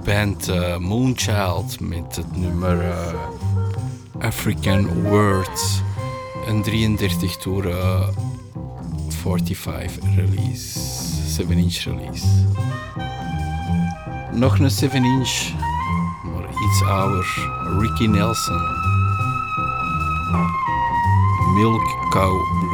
band Moonchild met het nummer African Words. Een 33 toer 45 release, 7-inch release. Nog een 7-inch, maar iets ouder, Ricky Nelson. Milk Cow Blues.